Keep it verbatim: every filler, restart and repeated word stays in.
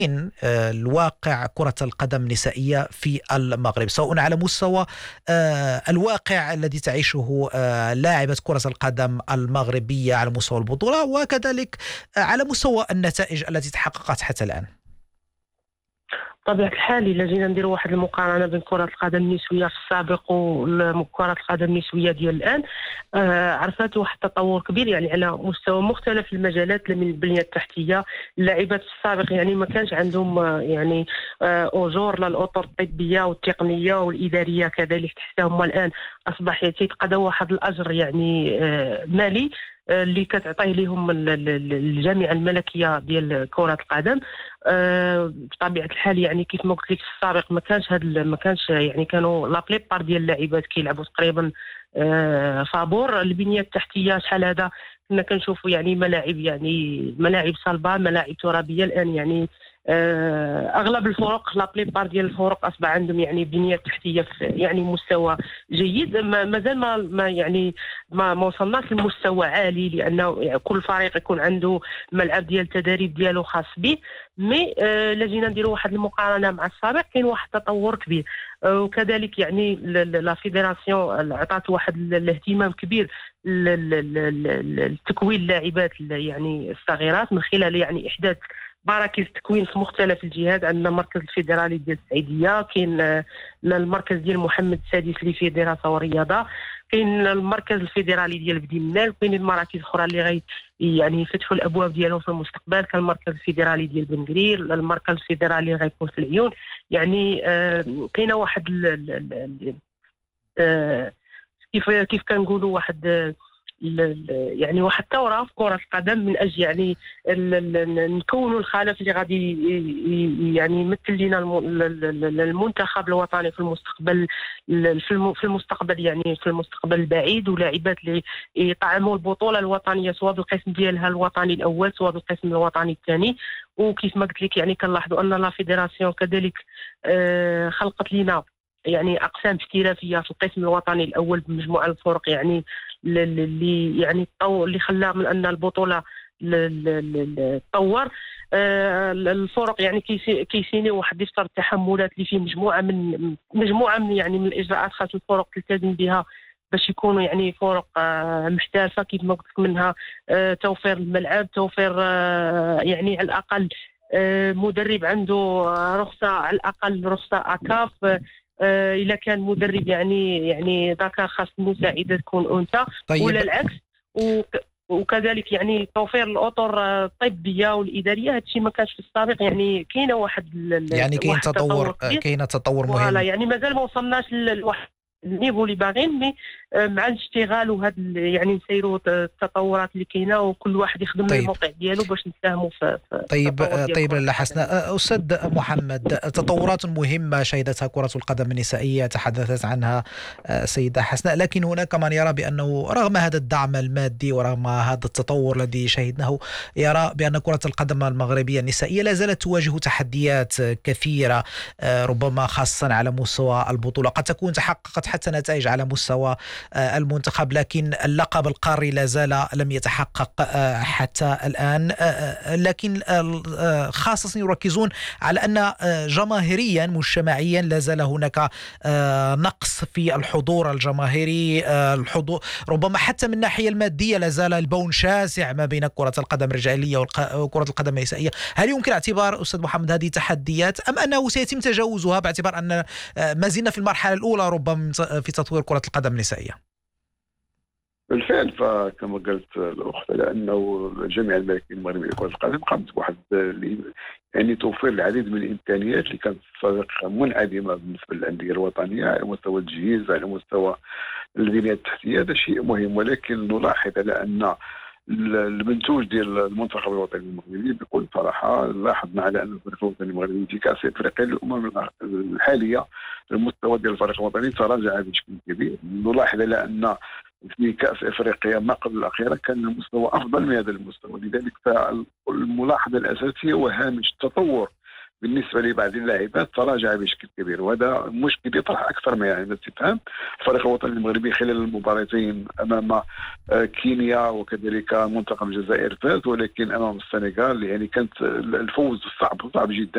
إن آه، الواقع كرة القدم النسائية في المغرب، سواء على مستوى آه، الواقع الذي تعيشه آه، لاعبة كرة القدم المغربية على مستوى البطولة، وكذلك آه، على مستوى النتائج التي تحققت حتى الآن. بطبيعة الحال إلا جينا نديروا واحد المقارنة بين كرة القدم النسوية في السابق وكرة القدم النسوية ديال الآن، آه عرفت واحد التطور كبير يعني على مستوى مختلف المجالات من البنية التحتية. اللاعبات في السابق يعني ما كانش عندهم آه يعني آه أجور للأطر الطبية والتقنية والإدارية كذلك تحتهم، والآن أصبح يتقاضوا واحد الأجر يعني آه مالي اللي كتعطيه لهم الجامعه الملكيه ديال كره القدم. أه بطبيعه الحال يعني كيف ما قلت لك في السابق ما كانش هاد ما كانش يعني كانوا لا بليبار ديال اللاعبات كيلعبوا تقريبا أه فابور البنيه التحتيه. شحال هذا كنا كنشوفوا يعني ملاعب يعني ملاعب صلبه ملاعب ترابيه. الان يعني أه اغلب الفرق لا بليبار ديال الفرق اصبح عندهم يعني بنيه تحتيه يعني مستوى جيد. مازال ما, ما يعني ما, ما وصلناش لمستوى عالي، لانه يعني كل فريق يكون عنده ملعب ديال التدريب ديالو خاص به. مي آه لجينا نديروا واحد المقارنه مع السابق كاين واحد التطور كبير. آه وكذلك يعني لا فيدراسيون عطات واحد الاهتمام كبير لتكوين اللاعبات يعني الصغيرات من خلال يعني احداث مراكز تكوين في مختلف الجهات. عندنا مركز الفيدرالي ديال السعيديه، كاين المركز ديال محمد السادس اللي فيه دراسه ورياضه، كاين المركز الفيدرالي ديال بديمنال، وكاين المراكز الاخرى اللي غي يعني يفتحوا الابواب ديالهم في المستقبل كالمركز الفيدرالي ديال بن قرير، المركز الفيدرالي اللي غيكون في العيون. يعني آه كاينه واحد ال ال آه كيف كيف كنقولوا واحد يعني واحد الثوره في كره القدم من اجل يعني نكونوا الخلف اللي غادي يعني يمثل لنا المنتخب الوطني في المستقبل في المستقبل يعني في المستقبل البعيد، ولاعبات اللي يطعموا البطوله الوطنيه سواء بالقسم ديالها الوطني الاول سواء بالقسم الوطني الثاني. وكيف ما قلت لك يعني كنلاحظوا ان لا فيدراسيون كذلك خلقت لنا يعني اقسام احترافيه في القسم الوطني الاول بمجموعه الفرق يعني اللي يعني طو اللي خلى من ان البطوله تطور. آه الفرق يعني كيسيني واحد دفتر التحملات اللي فيه مجموعه من مجموعه من يعني من الاجراءات خاص الفرق تلتزم بها باش يكونوا يعني فرق آه محترفه كيف ما قلت منها آه توفير الملعب، توفير آه يعني على الاقل آه مدرب عنده رخصه على الاقل رخصه اكاف. آه إذا كان مدرب يعني يعني ذكر خاص المساعدة تكون أنثى طيب. ولا العكس. وكذلك يعني توفير الأطر الطبية والإدارية هادشي ما كانش في السابق. يعني كاينه واحد يعني كاين تطور كاين تطور مهم يعني مازال ما وصلناش لواحد النيفو اللي باغين، مي مع الاشتغال وهذا يعني نسيروا التطورات اللي كاينه وكل واحد يخدم طيب. الموقع ديالو باش نساهموا في, في طيب طيب لاله حسناء. استاذ محمد، تطورات مهمه شهدتها كره القدم النسائيه تحدثت عنها سيده حسناء، لكن هناك من يرى بانه رغم هذا الدعم المادي ورغم هذا التطور الذي شهدناه يرى بان كره القدم المغربيه النسائيه لا زالت تواجه تحديات كثيره، ربما خاصه على مستوى البطوله. قد تكون تحققت حتى نتائج على مستوى المنتخب، لكن اللقب القاري لا زال لم يتحقق حتى الآن. لكن خاصة يركزون على أن جماهيريا مجتمعيا لا زال هناك نقص في الحضور الجماهيري، الحضور ربما حتى من الناحية المادية لا زال البون شاسع ما بين كرة القدم الرجالية وكرة القدم النسائية. هل يمكن اعتبار أستاذ محمد هذه تحديات أم أنه سيتم تجاوزها باعتبار أن ما زلنا في المرحلة الأولى ربما في تطوير كرة القدم النسائية؟ بالفعل، فكما قلت الأخت لأنه الجامعة الملكية المغربية لكرة القدم قامت بواحد يعني توفير العديد من الإمكانيات اللي كانت في السابق منعدمة بالنسبة للأندية الوطنية على مستوى التجهيز على مستوى البنية التحتية. هذا شيء مهم، ولكن نلاحظ على أن المنتوج ديال المنتخب الوطني المغربي بكل صراحه لاحظنا على ان الفريق الوطني المغربي في كاس افريقيا للامم الحاليه المستوى ديال الفريق الوطني تراجع بشكل كبير. نلاحظ على ان في كاس افريقيا ما قبل الاخيره كان المستوى افضل من هذا المستوى، لذلك فالملاحظه الاساسيه وهامش التطور بالنسبه لبعض اللاعبات تراجع بشكل كبير، وهذا مشكل يطرح اكثر ما يعني الاستفهام. الفريق الوطني المغربي خلال المباراتين امام كينيا وكذلك منتخب الجزائر فاز، ولكن امام السنغال يعني كانت الفوز صعب صعب جدا.